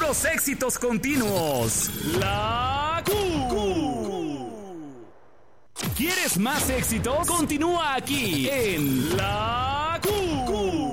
puros éxitos continuos. La Q. ¿Quieres más éxitos? Continúa aquí en La Q.